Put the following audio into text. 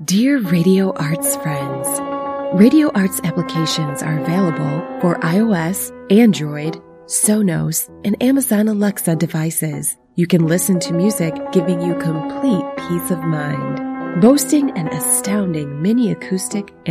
Dear Radio Arts friends, Radio Arts applications are available for iOS, Android, Sonos, and Amazon Alexa devices. You can listen to music giving you complete peace of mind. Boasting an astounding mini acoustic